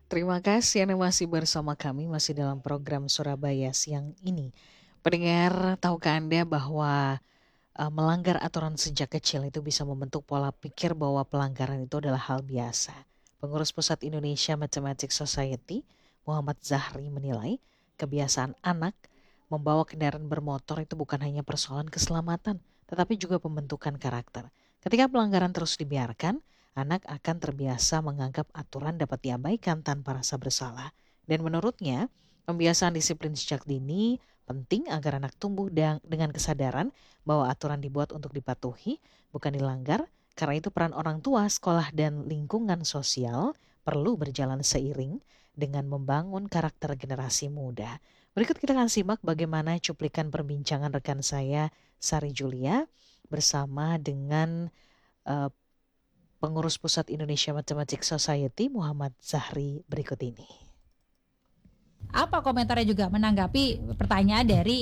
Terima kasih Anda masih bersama kami, masih dalam program Surabaya Siang ini. Pendengar, tahukah Anda bahwa melanggar aturan sejak kecil itu bisa membentuk pola pikir bahwa pelanggaran itu adalah hal biasa. Pengurus Pusat Indonesia Mathematics Society, Muhammad Zahri menilai kebiasaan anak membawa kendaraan bermotor itu bukan hanya persoalan keselamatan, tetapi juga pembentukan karakter. Ketika pelanggaran terus dibiarkan, anak akan terbiasa menganggap aturan dapat diabaikan tanpa rasa bersalah. Dan menurutnya, pembiasaan disiplin sejak dini penting agar anak tumbuh dengan kesadaran bahwa aturan dibuat untuk dipatuhi, bukan dilanggar. Karena itu peran orang tua, sekolah, dan lingkungan sosial perlu berjalan seiring dengan membangun karakter generasi muda. Berikut kita akan simak bagaimana cuplikan perbincangan rekan saya, Sari Julia, bersama dengan eh, pengurus Pusat Indonesia Mathematics Society, Muhammad Zahri berikut ini. Apa komentarnya juga menanggapi pertanyaan dari